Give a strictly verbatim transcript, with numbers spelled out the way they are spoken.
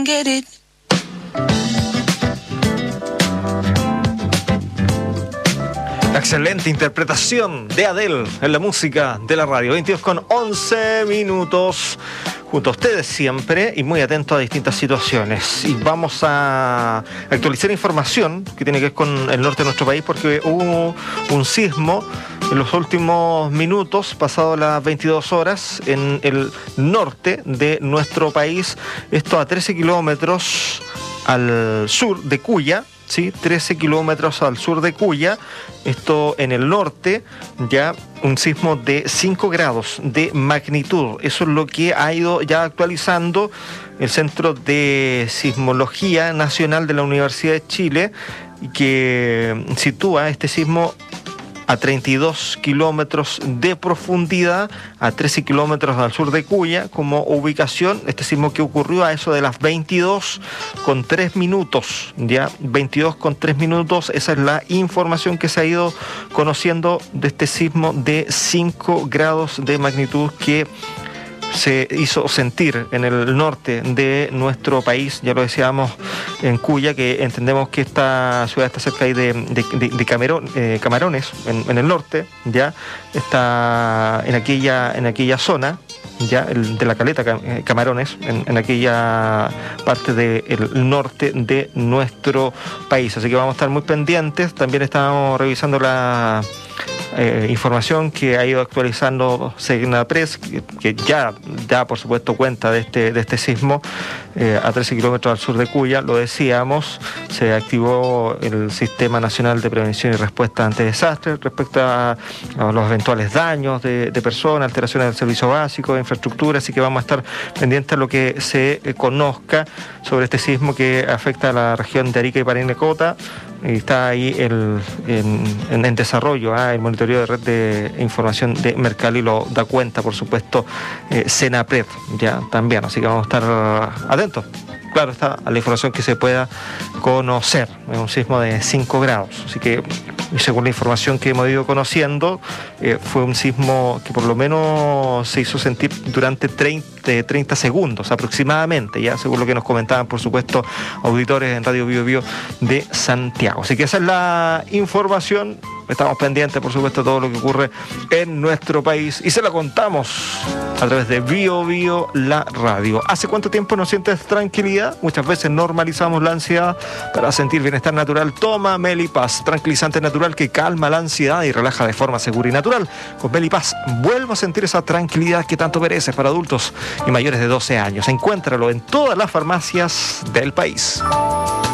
Get it. Excelente interpretación de Adele en la música de la radio. veintidós con once minutos. Junto a ustedes siempre y muy atentos a distintas situaciones. Y vamos a actualizar información que tiene que ver con el norte de nuestro país, porque hubo un sismo en los últimos minutos, pasado las veintidós horas, en el norte de nuestro país. Esto a trece kilómetros al sur de Cuya. Sí, trece kilómetros al sur de Cuya, esto en el norte, ya un sismo de cinco grados de magnitud. Eso es lo que ha ido ya actualizando el Centro de Sismología Nacional de la Universidad de Chile, que sitúa este sismo a treinta y dos kilómetros de profundidad, a trece kilómetros al sur de Cuya, como ubicación. Este sismo que ocurrió a eso de las veintidós con tres minutos, ya, veintidós con tres minutos, esa es la información que se ha ido conociendo de este sismo de cinco grados de magnitud que se hizo sentir en el norte de nuestro país. Ya lo decíamos, en Cuya, que entendemos que esta ciudad está cerca ahí de, de, de, de Camerón, eh, Camarones, en, en el norte, ya está en aquella, en aquella zona, ya el, de la caleta Camarones, en, en aquella parte del norte de nuestro país. Así que vamos a estar muy pendientes. También estamos revisando la Eh, información que ha ido actualizando Senapress, que, que ya da por supuesto cuenta de este, de este sismo eh, a trece kilómetros al sur de Cuya. Lo decíamos, se activó el Sistema Nacional de Prevención y Respuesta ante Desastres respecto a, a los eventuales daños de, de personas, alteraciones del servicio básico, de infraestructura, así que vamos a estar pendientes a lo que se eh, conozca sobre este sismo que afecta a la región de Arica y Parinacota. Y está ahí el, en, en, en desarrollo ¿eh? el monitoreo de red de información de Mercalli, lo da cuenta, por supuesto, eh, Senapred, ya también, así que vamos a estar atentos. Claro, está a la información que se pueda conocer. Es un sismo de cinco grados, así que, según la información que hemos ido conociendo, eh, fue un sismo que por lo menos se hizo sentir durante treinta segundos aproximadamente, ya según lo que nos comentaban, por supuesto, auditores en Radio Bio Bio de Santiago. Así que esa es la información. Estamos pendientes, por supuesto, de todo lo que ocurre en nuestro país y se la contamos a través de Bio Bio, la radio. ¿Hace cuánto tiempo no sientes tranquilidad? Muchas veces normalizamos la ansiedad. Para sentir bienestar natural, toma Melipaz, tranquilizante natural que calma la ansiedad y relaja de forma segura y natural. Con Melipaz vuelvo a sentir esa tranquilidad que tanto mereces para adultos y mayores de doce años. Encuéntralo en todas las farmacias del país.